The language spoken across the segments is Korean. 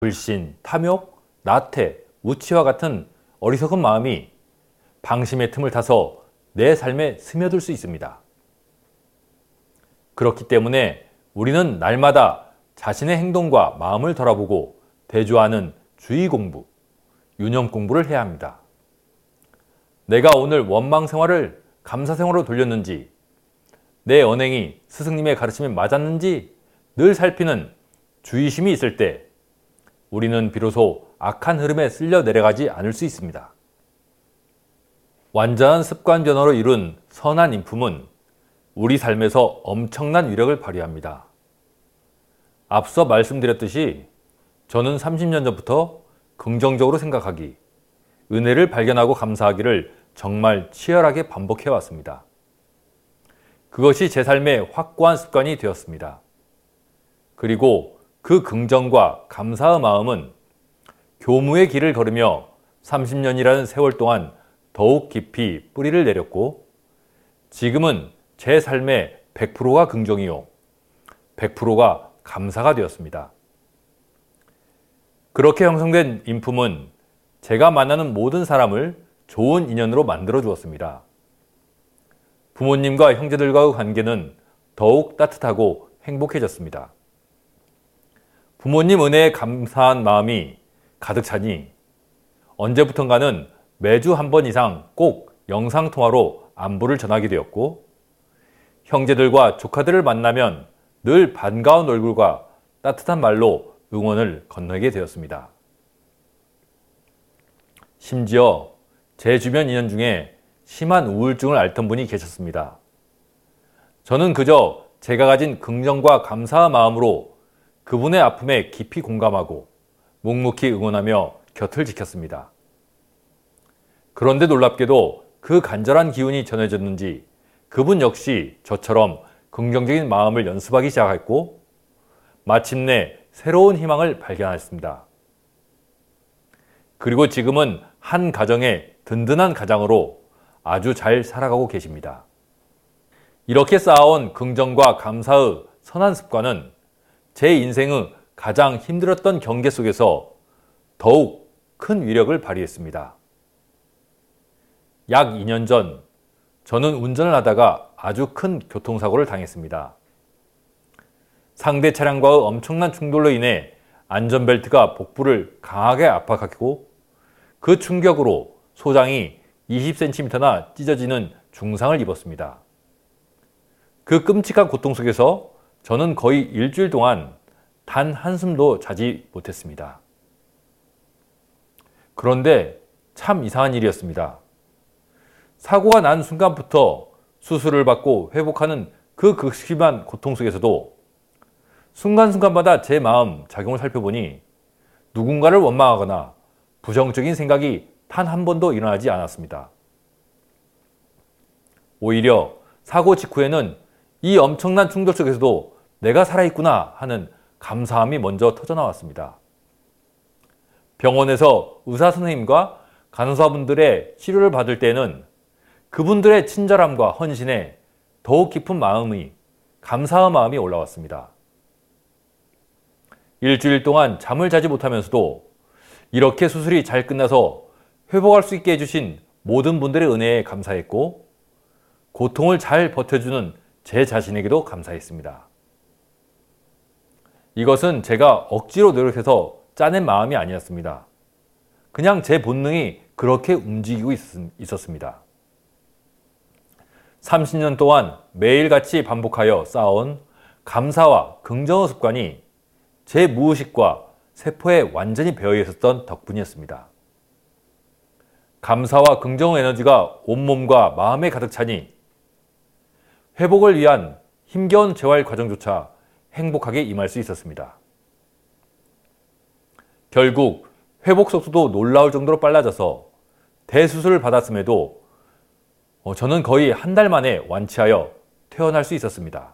불신, 탐욕, 나태, 우치와 같은 어리석은 마음이 방심의 틈을 타서 내 삶에 스며들 수 있습니다. 그렇기 때문에 우리는 날마다 자신의 행동과 마음을 돌아보고 대조하는 주의 공부, 유념 공부를 해야 합니다. 내가 오늘 원망 생활을 감사 생활로 돌렸는지, 내 언행이 스승님의 가르침에 맞았는지 늘 살피는 주의심이 있을 때 우리는 비로소 악한 흐름에 쓸려 내려가지 않을 수 있습니다. 완전한 습관 변화로 이룬 선한 인품은 우리 삶에서 엄청난 위력을 발휘합니다. 앞서 말씀드렸듯이 저는 30년 전부터 긍정적으로 생각하기, 은혜를 발견하고 감사하기를 정말 치열하게 반복해 왔습니다. 그것이 제 삶의 확고한 습관이 되었습니다. 그리고 그 긍정과 감사의 마음은 교무의 길을 걸으며 30년이라는 세월 동안 더욱 깊이 뿌리를 내렸고, 지금은 제 삶의 100%가 긍정이요 100%가 감사가 되었습니다. 그렇게 형성된 인품은 제가 만나는 모든 사람을 좋은 인연으로 만들어 주었습니다. 부모님과 형제들과의 관계는 더욱 따뜻하고 행복해졌습니다. 부모님 은혜에 감사한 마음이 가득 차니 언제부턴가는 매주 한 번 이상 꼭 영상통화로 안부를 전하게 되었고, 형제들과 조카들을 만나면 늘 반가운 얼굴과 따뜻한 말로 응원을 건네게 되었습니다. 심지어 제 주변 인연 중에 심한 우울증을 앓던 분이 계셨습니다. 저는 그저 제가 가진 긍정과 감사의 마음으로 그분의 아픔에 깊이 공감하고 묵묵히 응원하며 곁을 지켰습니다. 그런데 놀랍게도 그 간절한 기운이 전해졌는지 그분 역시 저처럼 긍정적인 마음을 연습하기 시작했고, 마침내 새로운 희망을 발견했습니다. 그리고 지금은 한 가정의 든든한 가장으로 아주 잘 살아가고 계십니다. 이렇게 쌓아온 긍정과 감사의 선한 습관은 제 인생의 가장 힘들었던 경계 속에서 더욱 큰 위력을 발휘했습니다. 약 2년 전 저는 운전을 하다가 아주 큰 교통사고를 당했습니다. 상대 차량과의 엄청난 충돌로 인해 안전벨트가 복부를 강하게 압박하고 그 충격으로 소장이 20cm나 찢어지는 중상을 입었습니다. 그 끔찍한 고통 속에서 저는 거의 일주일 동안 단 한숨도 자지 못했습니다. 그런데 참 이상한 일이었습니다. 사고가 난 순간부터 수술을 받고 회복하는 그 극심한 고통 속에서도 순간순간마다 제 마음 작용을 살펴보니 누군가를 원망하거나 부정적인 생각이 단 한 번도 일어나지 않았습니다. 오히려 사고 직후에는 이 엄청난 충돌 속에서도 내가 살아있구나 하는 감사함이 먼저 터져나왔습니다. 병원에서 의사 선생님과 간호사분들의 치료를 받을 때는 그분들의 친절함과 헌신에 더욱 깊은 마음이, 감사의 마음이 올라왔습니다. 일주일 동안 잠을 자지 못하면서도 이렇게 수술이 잘 끝나서 회복할 수 있게 해주신 모든 분들의 은혜에 감사했고, 고통을 잘 버텨주는 제 자신에게도 감사했습니다. 이것은 제가 억지로 노력해서 짜낸 마음이 아니었습니다. 그냥 제 본능이 그렇게 움직이고 있었습니다. 30년 동안 매일같이 반복하여 쌓아온 감사와 긍정의 습관이 제 무의식과 세포에 완전히 배어 있었던 덕분이었습니다. 감사와 긍정 에너지가 온몸과 마음에 가득 차니 회복을 위한 힘겨운 재활 과정조차 행복하게 임할 수 있었습니다. 결국 회복 속도도 놀라울 정도로 빨라져서 대수술을 받았음에도 저는 거의 한 달 만에 완치하여 퇴원할 수 있었습니다.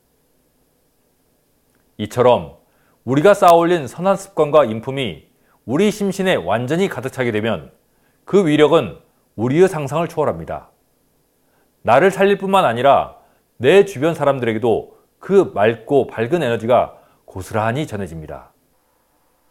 이처럼 우리가 쌓아올린 선한 습관과 인품이 우리 심신에 완전히 가득 차게 되면 그 위력은 우리의 상상을 초월합니다. 나를 살릴 뿐만 아니라 내 주변 사람들에게도 그 맑고 밝은 에너지가 고스란히 전해집니다.